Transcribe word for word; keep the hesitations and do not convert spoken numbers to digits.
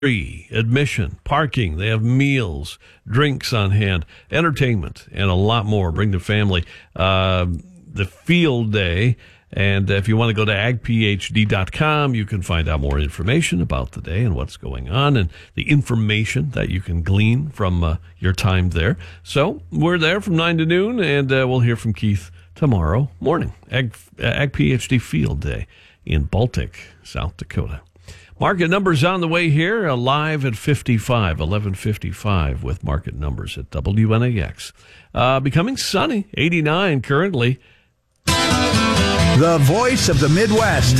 Free admission, parking. They have meals, drinks on hand, entertainment, and a lot more. Bring the family. Uh, the field day. And if you want to go to ag p h d dot com, you can find out more information about the day and what's going on and the information that you can glean from uh, your time there. So we're there from nine to noon, and uh, we'll hear from Keith tomorrow morning. Ag, uh, Ag PhD Field Day in Baltic, South Dakota. Market numbers on the way here, uh, live at fifty-five, eleven fifty-five with market numbers at W N A X. Uh, becoming sunny, eighty-nine currently. The voice of the Midwest,